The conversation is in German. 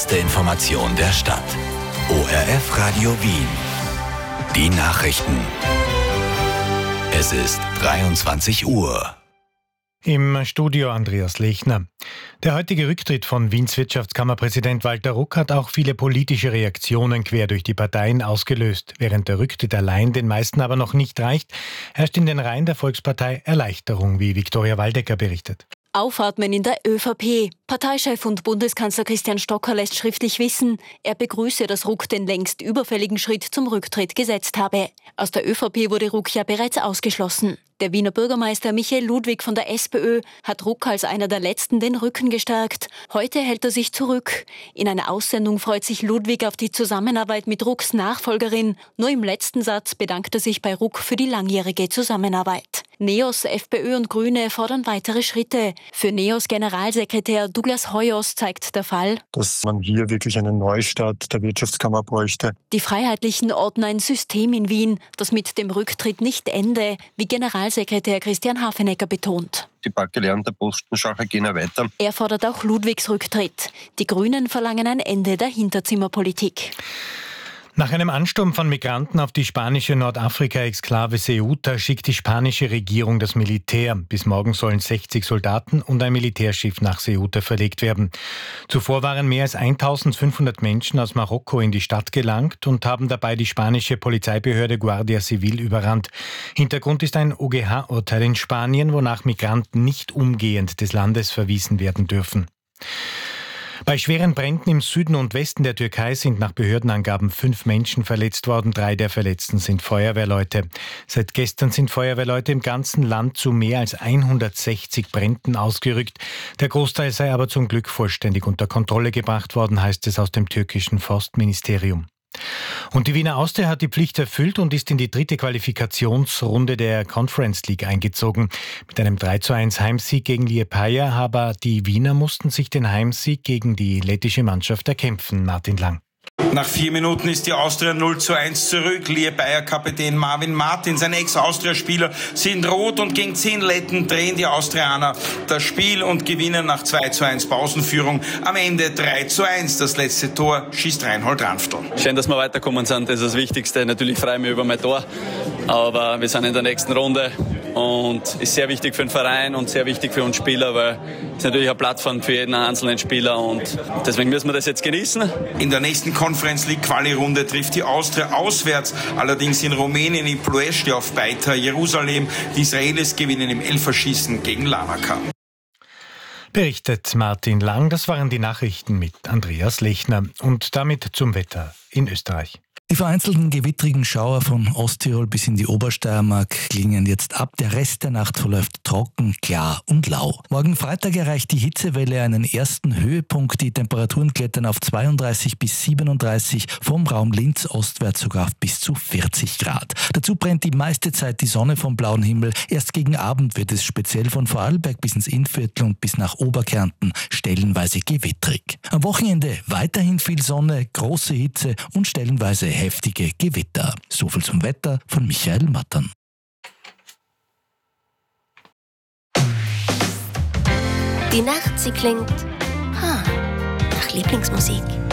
erste Information der Stadt. ORF Radio Wien. Die Nachrichten. Es ist 23 Uhr. Im Studio Andreas Lechner. Der heutige Rücktritt von Wiens Wirtschaftskammerpräsident Walter Ruck hat auch viele politische Reaktionen quer durch die Parteien ausgelöst. Während der Rücktritt allein den meisten aber noch nicht reicht, herrscht in den Reihen der Volkspartei Erleichterung, wie Viktoria Waldecker berichtet. Aufatmen in der ÖVP. Parteichef und Bundeskanzler Christian Stocker lässt schriftlich wissen, er begrüße, dass Ruck den längst überfälligen Schritt zum Rücktritt gesetzt habe. Aus der ÖVP wurde Ruck ja bereits ausgeschlossen. Der Wiener Bürgermeister Michael Ludwig von der SPÖ hat Ruck als einer der Letzten den Rücken gestärkt. Heute hält er sich zurück. In einer Aussendung freut sich Ludwig auf die Zusammenarbeit mit Rucks Nachfolgerin. Nur im letzten Satz bedankt er sich bei Ruck für die langjährige Zusammenarbeit. NEOS, FPÖ und Grüne fordern weitere Schritte. Für NEOS Generalsekretär Douglas Hoyos zeigt der Fall, dass man hier wirklich einen Neustart der Wirtschaftskammer bräuchte. Die Freiheitlichen orten ein System in Wien, das mit dem Rücktritt nicht ende, wie Generalsekretär Christian Hafenecker betont. Die paar gelernte Postenschacher gehen ja weiter. Er fordert auch Ludwigs Rücktritt. Die Grünen verlangen ein Ende der Hinterzimmerpolitik. Nach einem Ansturm von Migranten auf die spanische Nordafrika-Exklave Ceuta schickt die spanische Regierung das Militär. Bis morgen sollen 60 Soldaten und ein Militärschiff nach Ceuta verlegt werden. Zuvor waren mehr als 1500 Menschen aus Marokko in die Stadt gelangt und haben dabei die spanische Polizeibehörde Guardia Civil überrannt. Hintergrund ist ein OGH-Urteil in Spanien, wonach Migranten nicht umgehend des Landes verwiesen werden dürfen. Bei schweren Bränden im Süden und Westen der Türkei sind nach Behördenangaben 5 Menschen verletzt worden. 3 der Verletzten sind Feuerwehrleute. Seit gestern sind Feuerwehrleute im ganzen Land zu mehr als 160 Bränden ausgerückt. Der Großteil sei aber zum Glück vollständig unter Kontrolle gebracht worden, heißt es aus dem türkischen Forstministerium. Und die Wiener Austria hat die Pflicht erfüllt und ist in die 3. Qualifikationsrunde der Conference League eingezogen. Mit einem 3:1 Heimsieg gegen Liepaja, aber die Wiener mussten sich den Heimsieg gegen die lettische Mannschaft erkämpfen. Martin Lang. Nach 4 Minuten ist die Austria 0:1 zurück. Liepaja-Kapitän Marvin Martin, sein Ex-Austria-Spieler, sind rot und gegen 10 Letten drehen die Austrianer das Spiel und gewinnen nach 2:1 Pausenführung. Am Ende 3:1. Das letzte Tor schießt Reinhold Ranftl. Schön, dass wir weitergekommen sind, das ist das Wichtigste. Natürlich freue ich mich über mein Tor, aber wir sind in der nächsten Runde und ist sehr wichtig für den Verein und sehr wichtig für uns Spieler, weil es ist natürlich eine Plattform für jeden einzelnen Spieler und deswegen müssen wir das jetzt genießen. In der nächsten Conference League Quali-Runde trifft die Austria auswärts, allerdings in Rumänien in Ploiești auf Beitar Jerusalem. Die Israelis gewinnen im Elferschießen gegen Larnaca. Berichtet Martin Lang. Das waren die Nachrichten mit Andreas Lechner. Und damit zum Wetter in Österreich. Die vereinzelten gewittrigen Schauer von Osttirol bis in die Obersteiermark klingen jetzt ab. Der Rest der Nacht verläuft trocken, klar und lau. Morgen Freitag erreicht die Hitzewelle einen ersten Höhepunkt. Die Temperaturen klettern auf 32 bis 37, vom Raum Linz ostwärts sogar auf bis zu 40 Grad. Dazu brennt die meiste Zeit die Sonne vom blauen Himmel. Erst gegen Abend wird es speziell von Vorarlberg bis ins Innviertel und bis nach Oberkärnten stellenweise gewittrig. Am Wochenende weiterhin viel Sonne, große Hitze und stellenweise heftige Gewitter. So viel zum Wetter von Michael Mattern. Die Nacht, sie klingt nach Lieblingsmusik.